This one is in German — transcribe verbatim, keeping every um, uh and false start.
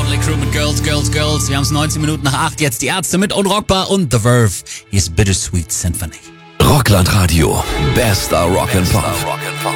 Motley Crue mit Girls, Girls, Girls. Wir haben es neunzehn Minuten nach acht. Jetzt die Ärzte mit Unrockbar und The Verve. Hier ist Bittersweet Symphony. Rockland Radio. Bester Rock and Pop.